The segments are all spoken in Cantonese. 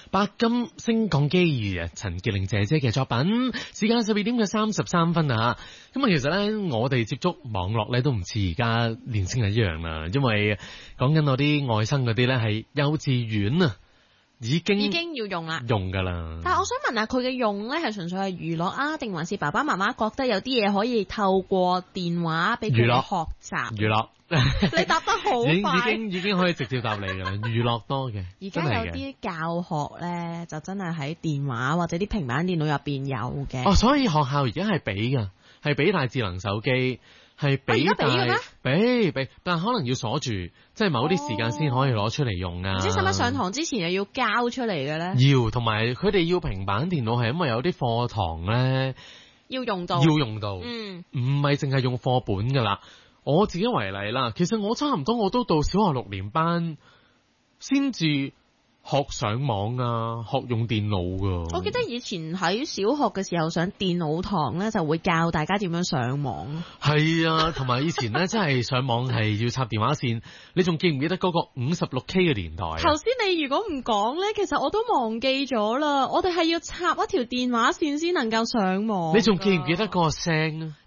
白金升降機啊，陳潔玲姐姐嘅作品。時間12點嘅33分啊，咁啊，其實咧我哋接觸網絡咧都唔似而家年輕人一樣啦，因為講緊我啲外甥嗰啲咧係幼稚園啊，已經要用啦， 用噶啦。 但係我想問下佢嘅用咧係純粹係娛樂啊，定還是爸爸媽媽覺得有啲嘢可以透過電話俾佢哋學習？ 娛樂。 你答得好快， 已經可以直接答你噶啦，娛樂多嘅。 而家有啲教學咧，就真係喺電話或者啲平板電腦入邊有嘅。 哦，所以學校而家係俾噶，係俾大智能手機，係俾大俾，但係可能要鎖住，即係某啲時間先可以攞出嚟用啊。 唔知使唔使上堂之前又要交出嚟嘅咧？ 要，同埋佢哋要平板電腦係因為有啲課堂咧要用到， 唔係淨係用課本噶啦。我自己為例啦，其實我差唔多我都到小學6年班先至學上網啊，學用電腦噶。 我記得以前喺小學嘅時候上電腦堂咧，就會教大家點樣上網。 係啊，同埋以前咧真係上網係要插電話線。你仲記唔記得嗰個 56K 嘅年代？ 頭先你如果唔講咧，其實我都忘記咗啦。我哋係要插一條電話線先能夠上網。 你仲記唔記得嗰個聲啊？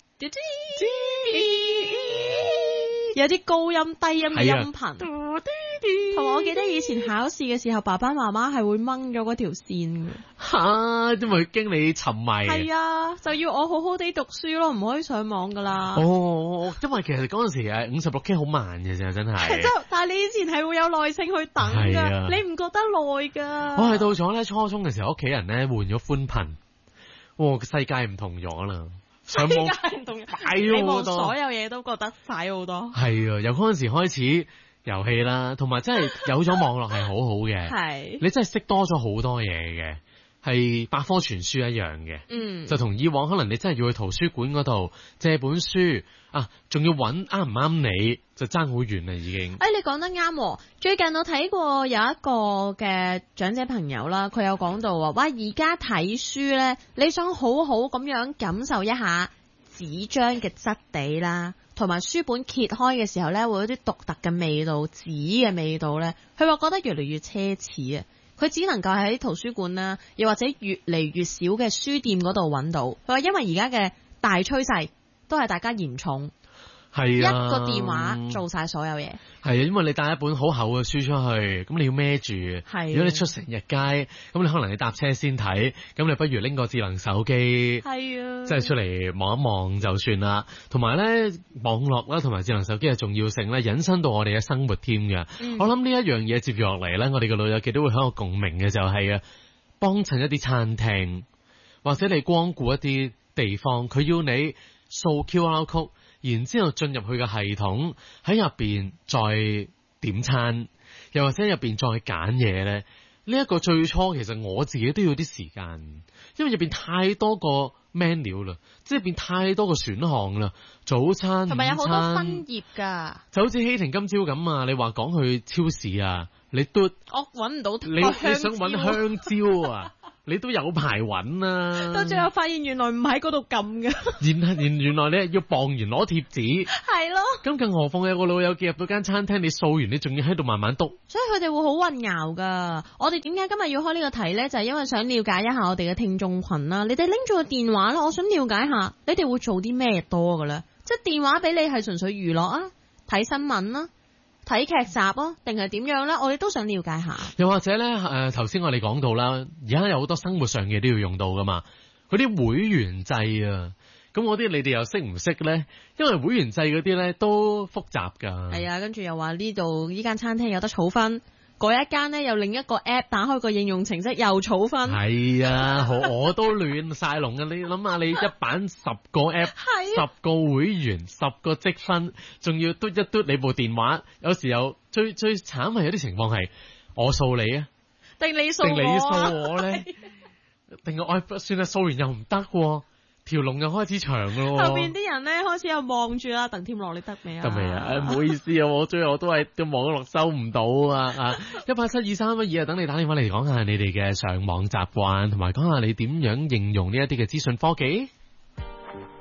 有啲高音低音嘅音頻，同埋我記得以前考試嘅時候，爸爸媽媽係會掹咗嗰條線嘅。 因為驚你沉迷。 係啊，就要我好好地讀書咯，唔可以上網噶啦。 哦，因為其實嗰陣時56K 好慢嘅啫，真係。 但係你以前係會有耐性去等噶，你唔覺得耐噶？ 我係到咗咧初中嘅時候，屋企人咧換咗寬頻，世界唔同咗啦。上網快咗好多， 所有嘢都覺得快好多。 係啊，由嗰陣時開始遊戲啦，同埋真係有咗網絡係好好嘅。係，你真係識多咗好多嘢嘅，係百科全書一樣嘅。就同以往可能你真係要去圖書館嗰度借本書啊，仲要揾啱唔啱你，就爭好遠啦已經。 你講得啱。最近我睇過有一個嘅長者朋友啦，佢有講到話，哇，而家睇書呢，你想好好咁樣感受一下紙張嘅質地啦，同埋書本揭開嘅時候呢，會有啲獨特嘅味道，紙嘅味道呢，佢話覺得越嚟越奢侈啊！佢只能夠喺圖書館啦，又或者越嚟越少嘅書店嗰度揾到。佢話因為而家嘅大趨勢都係大家嫌重。係啊，一個電話做晒所有嘢。係啊， 因為你帶一本好厚嘅書出去，咁你要孭住。係，如果你出成日街，咁你可能你搭車先睇，咁你不如拎個智能手機。係啊，即係出嚟望一望就算啦。同埋咧，網絡啦，同埋智能手機嘅重要性咧，引申到我哋嘅生活添嘅。我諗呢一樣嘢接住落嚟咧，我哋嘅老友記都會喺度共鳴嘅，就係幫襯一啲餐廳，或者你光顧一啲地方，佢要你掃 QR code。然之後進入佢嘅系統，喺入邊再點餐，又或者入邊再揀嘢咧。呢一個最初其實我自己都要啲時間，因為入邊太多個 menu 啦，即係入邊太多個選項啦。早餐、 同埋有好多分頁㗎， 就好似希婷今朝咁啊！你話講去超市啊，你都我揾唔到你想揾香蕉啊？你都有排揾啊！ 到最後發現原來唔喺嗰度撳嘅， 原來你要磅完攞貼紙，係咯。咁更何況有個老友記入到間餐廳，你掃完你仲要喺度慢慢篤，所以佢哋會好混淆噶。我哋點解今日要開呢個題呢？就係因為想了解一下我哋嘅聽眾群啦。你哋拎住個電話啦，我想了解下你哋會做啲咩多嘅咧？即係電話俾你係純粹娛樂啊，睇新聞啦。睇劇集啊，定係點樣咧？我哋都想了解下。又或者咧，頭先我哋講到啦，而家有好多生活上嘅都要用到噶嘛。嗰啲會員制啊，咁嗰啲你哋又識唔識咧？因為會員制嗰啲咧都複雜噶。係啊，跟住又話呢度呢間餐廳有得儲分，嗰一間咧又另一個 app 打開個應用程式又儲分。係啊，我都亂晒龍啊！你諗下，你一版10個 app， 10個會員，10個積分，仲要嘟一嘟你部電話。有時候最慘係有啲情況係我掃你啊，定你掃我咧？定我算啦，掃完又唔得。條龍又開始長咯，後邊啲人咧開始又望住啦，鄧添樂你得未啊？得未啊？唔好意思啊，我最後都係個網絡收唔到啊！1872312啊，等你打電話嚟講下你哋嘅上網習慣，同埋講下你點樣應用呢一啲嘅資訊科技。